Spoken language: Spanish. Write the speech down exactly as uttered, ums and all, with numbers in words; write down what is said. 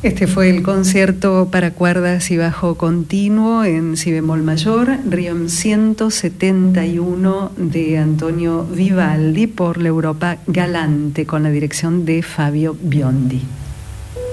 Este fue el concierto para cuerdas y bajo continuo en si bemol mayor, Requiem ciento setenta y uno de Antonio Vivaldi por la Europa Galante con la dirección de Fabio Biondi.